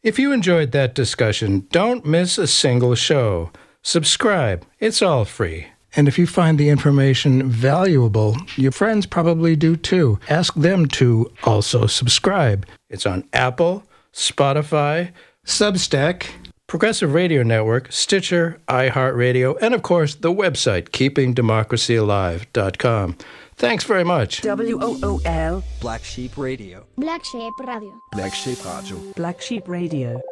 If you enjoyed that discussion, don't miss a single show. Subscribe. It's all free. And if you find the information valuable, your friends probably do too. Ask them to also subscribe. It's on Apple, Spotify, Substack, Progressive Radio Network, Stitcher, iHeartRadio, and of course the website, keepingdemocracyalive.com. Thanks very much. WOOL. Black Sheep Radio. Black Sheep Radio. Black Sheep Radio. Black Sheep Radio.